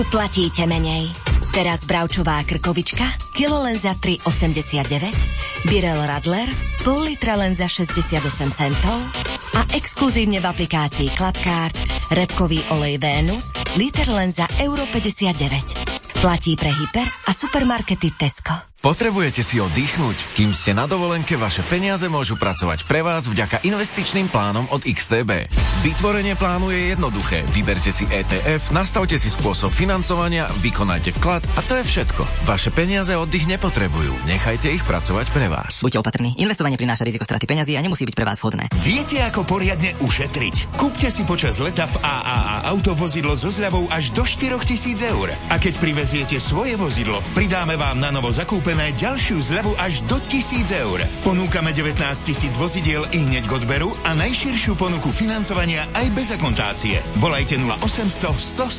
Platíte menej. Teraz bravčová krkovička, kilo len za 3,89, Birel Radler, pol litra len za 68 centov a exkluzívne v aplikácii Clubcard repkový olej Venus, liter len za euro 59. Platí pre hyper a supermarkety Tesco. Potrebujete si oddychnúť? Kým ste na dovolenke, vaše peniaze môžu pracovať pre vás vďaka investičným plánom od XTB. Vytvorenie plánu je jednoduché. Vyberte si ETF, nastavte si spôsob financovania, vykonajte vklad a to je všetko. Vaše peniaze oddych nepotrebujú. Nechajte ich pracovať pre vás. Buďte opatrní. Investovanie prináša riziko straty peňazí a nemusí byť pre vás vhodné. Viete, ako poriadne ušetriť? Kúpte si počas leta v AAA autovozidlo so zľavou až do 4 000 eur. A keď priveziete svoje vozidlo, pridáme vám na novo zakúpené ďalšiu zľavu až do 1 000 eur. Ponúkame 19 000 vozidiel i hneď k odberu a najširšiu ponuku financovania aj bez akontácie. Volajte 0800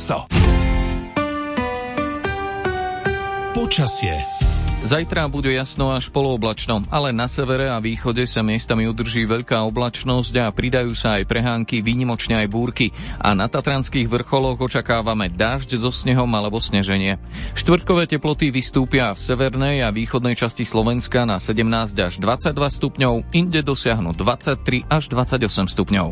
100 100. Počasie. Zajtra bude jasno až polooblačno, ale na severe a východe sa miestami udrží veľká oblačnosť a pridajú sa aj prehánky, výnimočne aj búrky. A na tatranských vrcholoch očakávame dážď so snehom alebo sneženie. Štvrtkové teploty vystúpia v severnej a východnej časti Slovenska na 17 až 22 stupňov, inde dosiahnu 23 až 28 stupňov.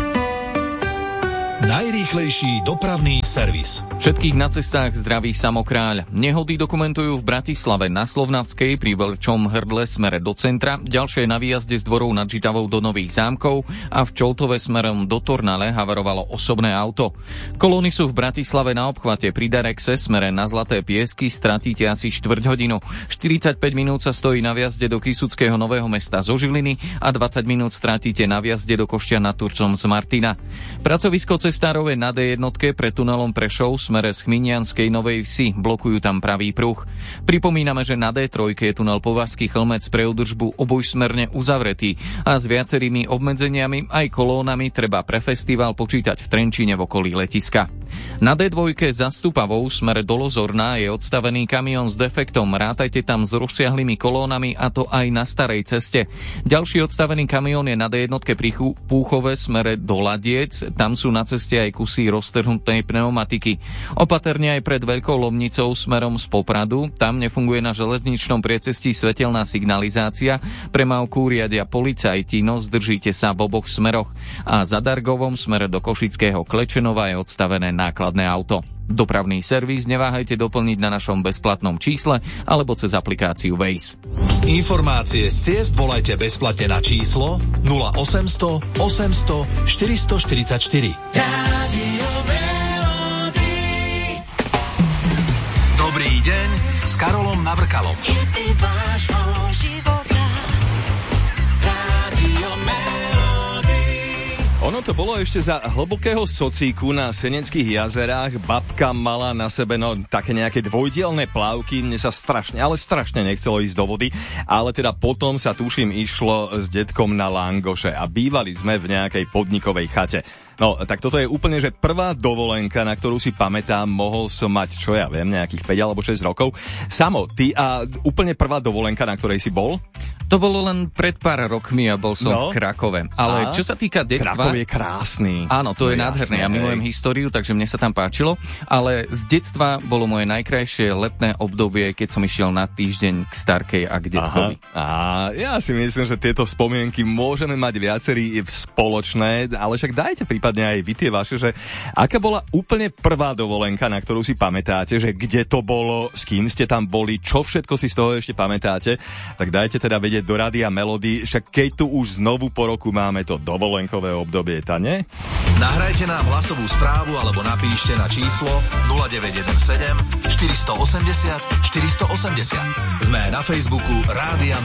Najrýchlejší dopravný servis. Všetkých na cestách zdraví Samokráľ. Nehody dokumentujú v Bratislave na Slovnavskej pri Veľčom hrdle smere do centra, ďalšie na výjazde z Dvorov nad Žitavou do Nových Zámkov a v Čoltove smerom do Tornale havarovalo osobné auto. Kolóny sú v Bratislave na obchvate pri Darexe smere na Zlaté Piesky, stratíte asi 4 hodinu. 45 minút sa stojí na vjazde do Kysuckého Nového Mesta zo Žiliny a 20 minút stratíte na vjazde do Košťan nad Turcom z Martina. Pracovisko cestárov je na D1 pred tunelom Prešov smere z Chminianskej Novej Vsi, blokujú tam pravý pruh. Pripomíname, že na D3 je tunel Povazský Chlmec pre údržbu obojsmerne uzavretý a s viacerými obmedzeniami aj kolónami treba pre festival počítať v Trenčíne v okolí letiska. Na D2 za Stupavou smere do Lozorna je odstavený kamión s defektom, rátajte tam s rozsiahlými kolónami a to aj na starej ceste. Ďalší odstavený kamión je na D1 pri Púchove smere do Ladiec, tam sú na ceste aj kusy roztrhnutej pneumatiky. Opatrne aj pred Veľkou Lomnicou smerom z Popradu, tam nefunguje na železničnom priecestí svetelná signalizácia, premávku riadia policajti, no zdržíte sa v oboch smeroch. A za Dargovom smere do Košického Klečenova je odstavené nákladné auto. Dopravný servis neváhajte doplniť na našom bezplatnom čísle alebo cez aplikáciu Waze. Informácie z ciest volajte bezplatne na číslo 0800 800 444. Dobrý deň s Karolom Navrkalom. Ono to bolo ešte za hlbokého socíku na Seneckých jazerách. Babka mala na sebe také nejaké dvojdielne plávky. Mne sa strašne nechcelo ísť do vody. Ale teda potom sa tuším išlo s detkom na Langoše a bývali sme v nejakej podnikovej chate. No, tak toto je úplne, že prvá dovolenka, na ktorú si pamätám, mohol som mať, čo ja viem, nejakých 5 alebo 6 rokov. Samo, ty a úplne prvá dovolenka, na ktorej si bol? To bolo len pred pár rokmi a bol som v Krakove. Ale čo sa týka detstva... Krakov je krásny. Áno, to je nádherné. Ja milujem históriu, takže mne sa tam páčilo. Ale z detstva bolo moje najkrajšie letné obdobie, keď som išiel na týždeň k starkej a k detkovi. Ja si myslím, že tieto spomienky môžeme mať viacerí spoločné, ale však dajte prípadne aj vy tie vaše, že aká bola úplne prvá dovolenka, na ktorú si pamätáte, že kde to bolo, s kým ste tam boli, čo všetko si z toho ešte pamätáte, tak dajte teda vedieť do Rádia Melody, však keď tu už znovu po roku máme to dovolenkové obdobie, tá nie? Nahrajte nám hlasovú správu alebo napíšte na číslo 0917 480 480. Sme na Facebooku Rádia